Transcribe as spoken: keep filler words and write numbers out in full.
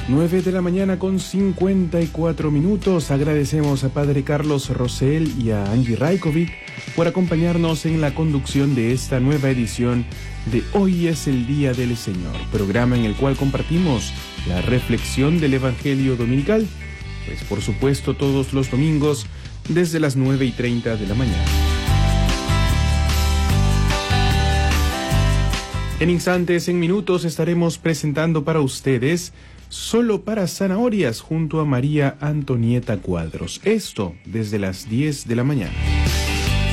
nueve de la mañana con cincuenta y cuatro minutos. Agradecemos a Padre Carlos Rosell y a Angie Rajkovic por acompañarnos en la conducción de esta nueva edición de Hoy es el Día del Señor, programa en el cual compartimos la reflexión del Evangelio Dominical, pues por supuesto todos los domingos desde las nueve y treinta de la mañana. En instantes, en minutos, estaremos presentando para ustedes Solo para Zanahorias junto a María Antonieta Cuadros. Esto desde las diez de la mañana.